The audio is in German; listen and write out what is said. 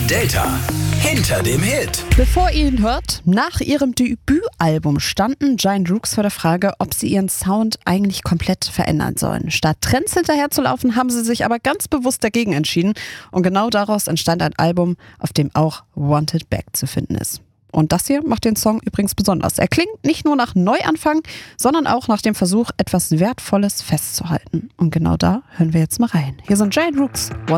Delta. Hinter dem Hit. Bevor ihr ihn hört, nach ihrem Debütalbum standen Giant Rooks vor der Frage, ob sie ihren Sound eigentlich komplett verändern sollen. Statt Trends hinterherzulaufen, haben sie sich aber ganz bewusst dagegen entschieden. Und genau daraus entstand ein Album, auf dem auch Wanted Back zu finden ist. Und das hier macht den Song übrigens besonders. Er klingt nicht nur nach Neuanfang, sondern auch nach dem Versuch, etwas Wertvolles festzuhalten. Und genau da hören wir jetzt mal rein. Hier sind Giant Rooks, Wanted